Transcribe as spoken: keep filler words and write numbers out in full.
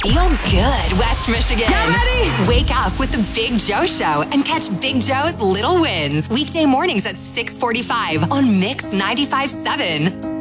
Feel good, West Michigan. Get ready. Wake up with the Big Joe Show and catch Big Joe's Little Wins. Weekday mornings at six forty-five on Mix ninety-five point seven.